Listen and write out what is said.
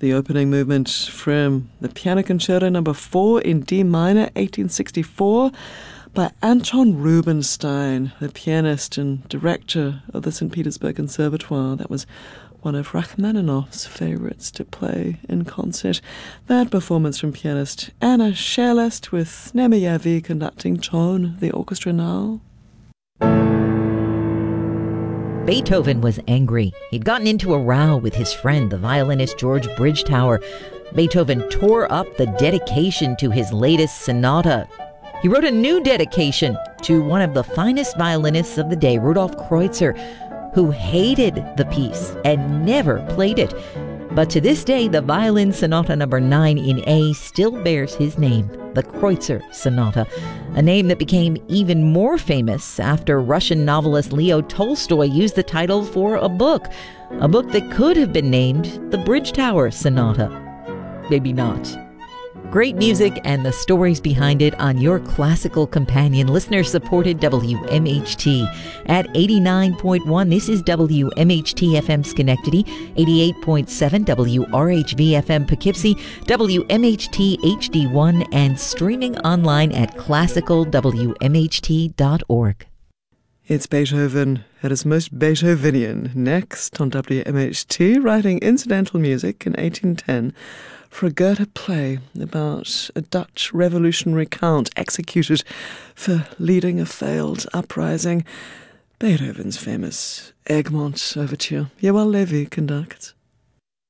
the opening movement from the Piano Concerto No. 4 in D minor, 1864, by Anton Rubinstein, the pianist and director of the St. Petersburg Conservatoire. That was one of Rachmaninoff's favorites to play in concert. That performance from pianist Anna Scherlest with Nemeyevi conducting tone the orchestra now. Beethoven was angry. He'd gotten into a row with his friend, the violinist George Bridgetower. Beethoven tore up the dedication to his latest sonata. He wrote a new dedication to one of the finest violinists of the day, Rudolf Kreutzer, who hated the piece and never played it. But to this day, the Violin Sonata No. 9 in A still bears his name, the Kreutzer Sonata, a name that became even more famous after Russian novelist Leo Tolstoy used the title for a book that could have been named the Bridgetower Sonata. Maybe not. Great music and the stories behind it on your classical companion, listener-supported WMHT. At 89.1, this is WMHT FM Schenectady, 88.7 WRHV FM Poughkeepsie, WMHT HD1, and streaming online at classicalwmht.org. It's Beethoven at his most Beethovenian. Next on WMHT, writing incidental music in 1810 for a Goethe play about a Dutch revolutionary count executed for leading a failed uprising. Beethoven's famous Egmont Overture. Joël Lévy conducts.